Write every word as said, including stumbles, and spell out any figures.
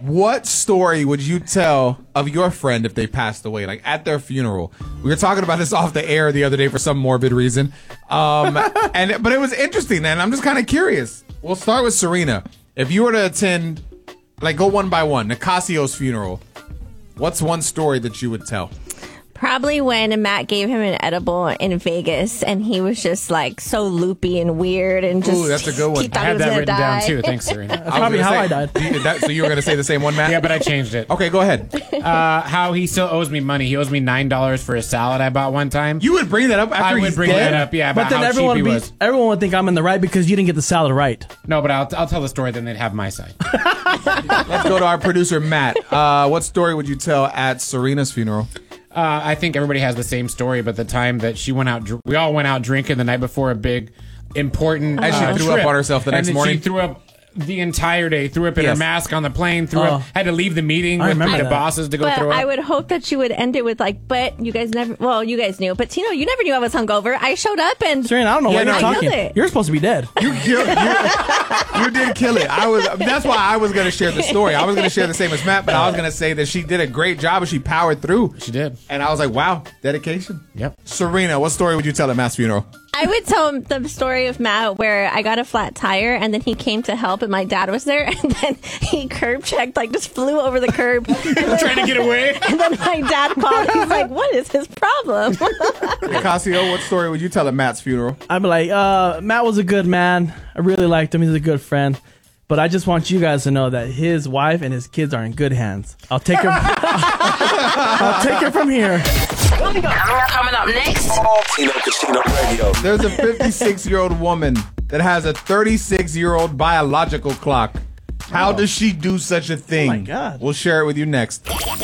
What story would you tell of your friend if they passed away, like at their funeral? We were talking about this off the air the other day for some morbid reason, um, and but it was interesting, and I'm just kind of curious. We'll start with Serena. If you were to attend, like go one by one, Nicasio's funeral, what's one story that you would tell? Probably when Matt gave him an edible in Vegas and he was just like so loopy and weird and just. Ooh, that's a good one. He thought I he had was that gonna written die. down too. Thanks, Serena. That's probably how say, I died. you- that- so you were going to say the same one, Matt? Yeah, but I changed it. Okay, go ahead. Uh, how he still owes me money. He owes me nine dollars for a salad I bought one time. You would bring that up after I would he's bring dead? that up, yeah, about But then how everyone cheap he be, was. everyone would think I'm in the right because you didn't get the salad right. No, but I'll, I'll tell the story, then they'd have my side. Let's go to our producer, Matt. Uh, what story would you tell at Serena's funeral? Uh, I think everybody has the same story, but the time that she went out, dr- we all went out drinking the night before a big, important And she uh, threw up trip. on herself the next and then morning? She threw up the entire day, threw up in Yes. her mask on the plane, threw Oh. up, had to leave the meeting I with remember the that. bosses to go But throw up. I would hope that you would end it with like, but you guys never, well, you guys knew, but Tino, you never knew I was hungover. I showed up and Serena, I don't know Yeah, what no, you're I talking. killed it. You're supposed to be dead. You, you, you, you did kill it. I was. That's why I was going to share the story. I was going to share the same as Matt, but I was going to say that she did a great job and she powered through. She did. And I was like, wow, dedication. Yep. Serena, what story would you tell at Matt's funeral? I would tell him the story of Matt where I got a flat tire and then he came to help and my dad was there and then he curb checked, like just flew over the curb. And then, Trying to get away. and then my dad called. He's like, what is his problem? Nicasio, what story would you tell at Matt's funeral? I'd be like, uh, Matt was a good man. I really liked him. He's a good friend. But I just want you guys to know that his wife and his kids are in good hands. I'll take her. I'll take her from here. Coming up, coming up next. Tino Casino Radio. There's a fifty-six-year-old woman that has a thirty-six-year-old biological clock. How does she do such a thing? Oh my God. We'll share it with you next. Coming